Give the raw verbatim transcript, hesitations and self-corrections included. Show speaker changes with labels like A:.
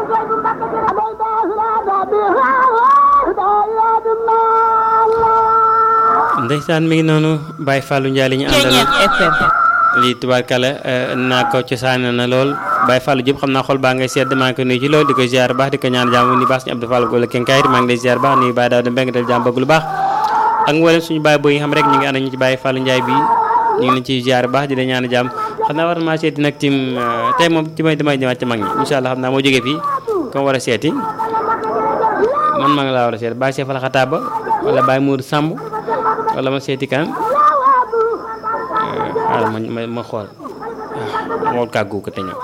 A: ndeysaan mi ngi noonu Baye Fallou Ndiaye li ñu àndal lii tubaarkala naa ko cosaane na lool Baye Fallou Diop xam naa xol baa ngay sedd maa ngi ko nuyu ci lool di ko ziar baax di ko ñaan jàmm ni baax suñu Abdou Fall Golo Kenkaay maa ngi lay ziar baax nuyu Baye Daouda Mbengue del jàmm bëgg lu baax ak mboolem suñu baay booy yi nga xam rek ñu ngi ànd ñu ci Baye Fallou Ndiaye bi ñu ngi leen ciy ziar baax di la ñaan jàmm xam naa war maa seeti nag tim tey moom ci may damay ñëwaat ci mag ñi incha allah xam naa moo jógee fii comme war a seeti man maa ngi laa war a seeti Baye Cheikh Fall Xataaba wala Baye Mour Samb wala ma seeti kan waaw ma ma ma xool waaw ma kàggu ko te ñëw